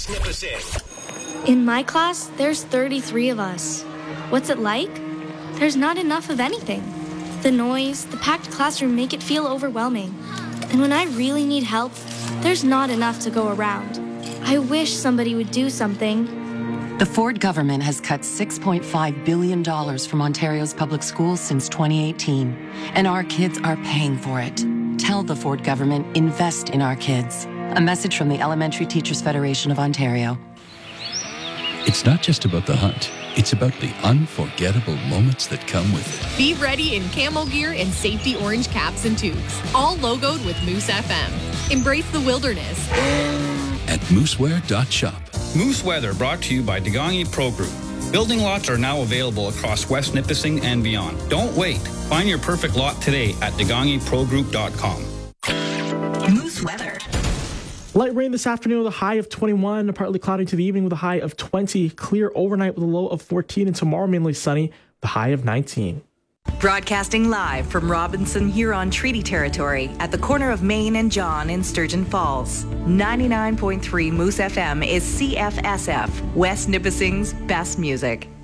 In my class, there's 33 of us. What's it like? There's not enough of anything. The noise, the packed classroom make it feel overwhelming. And when I really need help, there's not enough to go around. I wish somebody would do something. The Ford government has cut $6.5 billion from Ontario's public schools since 2018, and our kids are paying for it. Tell the Ford government, invest in our kids. A message from the Elementary Teachers Federation of Ontario. It's not just about the hunt. It's about the unforgettable moments that come with it. Be ready in camo gear and safety orange caps and tubes, all logoed with Moose FM. Embrace the wilderness. At mooseware.shop. Moose Weather brought to you by Degangi Pro Group. Building lots are now available across West Nipissing and beyond. Don't wait. Find your perfect lot today at degangiprogroup.com. Moose Weather. Light rain this afternoon with a high of 21, partly cloudy to the evening with a high of 20, clear overnight with a low of 14, and tomorrow mainly sunny with a high of 19. Broadcasting live from Robinson Huron Treaty Territory at the corner of Main and John in Sturgeon Falls. 99.3 Moose FM is CFSF, West Nipissing's best music.